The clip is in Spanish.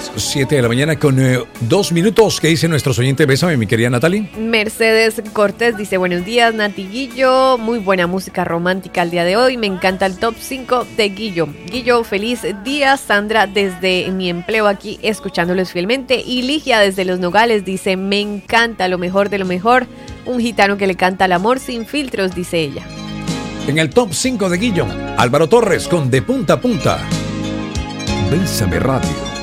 7 de la mañana con 2 minutos. ¿Qué dice nuestros oyentes? Bésame, mi querida Natalie. Mercedes Cortés dice: buenos días, Nati Guillo. Muy buena música romántica el día de hoy. Me encanta el top 5 de Guillo. Guillo, feliz día. Sandra, desde mi empleo aquí, escuchándolos fielmente. Y Ligia, desde Los Nogales, dice: me encanta lo mejor de lo mejor. Un gitano que le canta al amor sin filtros, dice ella. En el top 5 de Guillo, Álvaro Torres con De Punta a Punta. Bésame Radio.